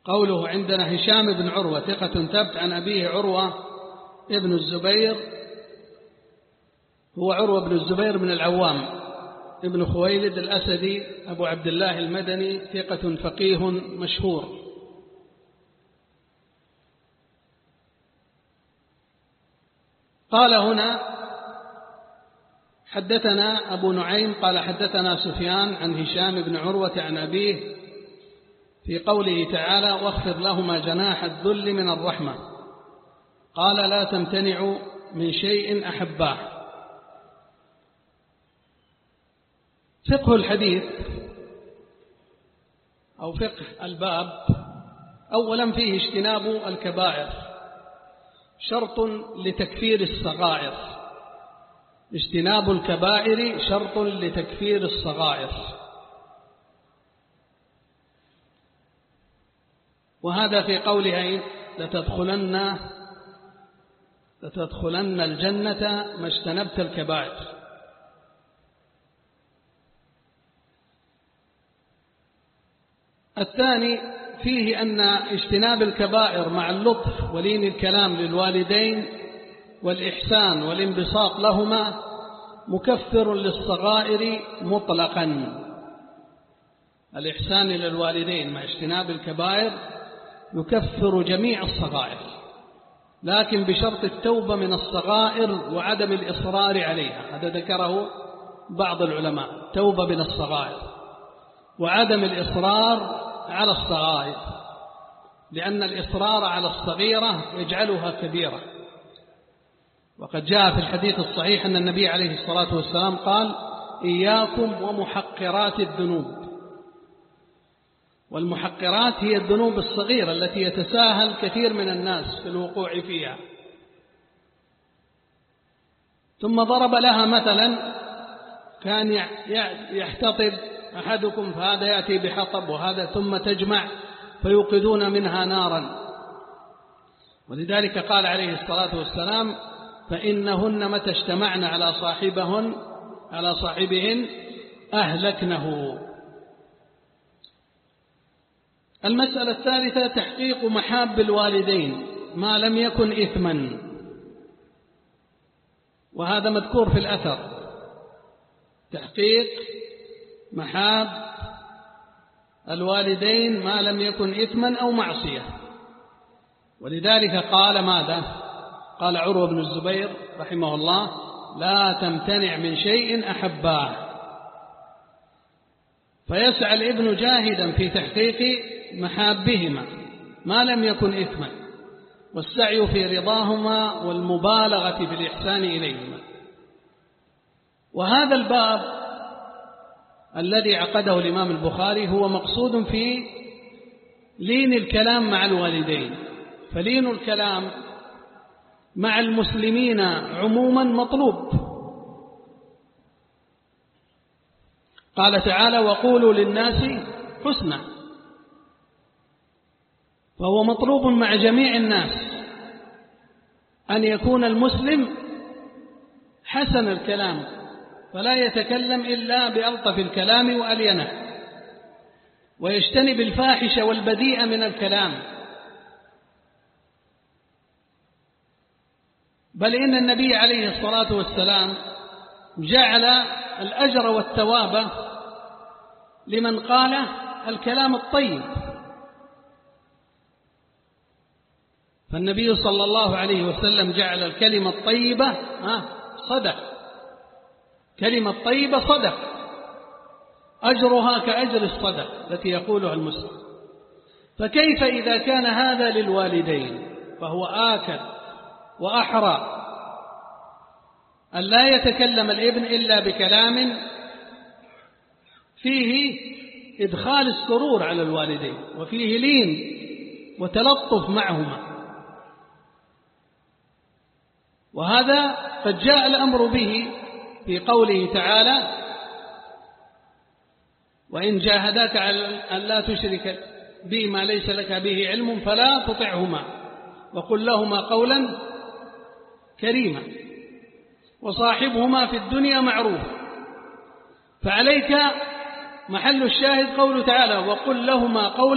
قوله عندنا هشام بن عروة ثقة ثبت عن أبيه عروة ابن الزبير، هو عروة بن الزبير بن العوام ابن خويلد الأسدي أبو عبد الله المدني، ثقة فقيه مشهور. قال هنا حدثنا أبو نعيم قال حدثنا سفيان عن هشام بن عروة عن أبيه في قوله تعالى واخفض لهما جناح الذل من الرحمة، قال لا تمتنعوا من شيء أحباه. فقه الحديث أو فقه الباب، أولا فيه اجتناب الكبائر، شرط لتكفير الصغائر. اجتناب الكبائر شرط لتكفير الصغائر، وهذا في قولها لتدخلن الجنة ما اجتنبت الكبائر. الثاني فيه أن اجتناب الكبائر مع اللطف ولين الكلام للوالدين والإحسان والانبساط لهما مكفر للصغائر مطلقا. الإحسان للوالدين مع اجتناب الكبائر يكفر جميع الصغائر، لكن بشرط التوبة من الصغائر وعدم الإصرار عليها. هذا ذكره بعض العلماء، توبة من الصغائر وعدم الإصرار على الصغائر، لأن الإصرار على الصغيرة يجعلها كبيرة. وقد جاء في الحديث الصحيح أن النبي عليه الصلاة والسلام قال إياكم ومحقرات الذنوب، والمحقرات هي الذنوب الصغيرة التي يتساهل كثير من الناس في الوقوع فيها. ثم ضرب لها مثلا، كان يحتطب أحدكم فهذا يأتي بحطب وهذا ثم تجمع فيوقدون منها نارا، ولذلك قال عليه الصلاة والسلام فإنهن متى اجتمعن على صاحبهن أهلكنه. المسألة الثالثة تحقيق محاب الوالدين ما لم يكن إثما، وهذا مذكور في الأثر، تحقيق محاب الوالدين ما لم يكن إثما أو معصية. ولذلك قال ماذا؟ قال عروة بن الزبير رحمه الله لا تمتنع من شيء أحباه. فيسعى الابن جاهدا في تحقيق محابهما ما لم يكن إثما، والسعي في رضاهما والمبالغة في الإحسان إليهما. وهذا الباب الذي عقده الإمام البخاري هو مقصود في لين الكلام مع الوالدين، فلين الكلام مع المسلمين عموما مطلوب. قال تعالى وقولوا للناس حسنا، فهو مطلوب مع جميع الناس أن يكون المسلم حسن الكلام، فلا يتكلم إلا بألطف الكلام وألينه، ويجتنب الفاحش والبذيء من الكلام. بل إن النبي عليه الصلاة والسلام جعل الأجر والثواب لمن قال الكلام الطيب. فالنبي صلى الله عليه وسلم جعل الكلمة الطيبة صدق، كلمة طيبة صدق، أجرها كأجر الصدق التي يقولها المسلم. فكيف إذا كان هذا للوالدين؟ فهو آكد وأحرى أن لا يتكلم الابن إلا بكلام فيه إدخال السرور على الوالدين وفيه لين وتلطف معهما. وهذا قد جاء الأمر به في قوله تعالى وإن جاهداك على أن لا تشرك بي ما ليس لك به علم فلا تطعهما وقل لهما قولا كريما وصاحبهما في الدنيا معروفا. فعليك محل الشاهد قوله تعالى وقل لهما قولا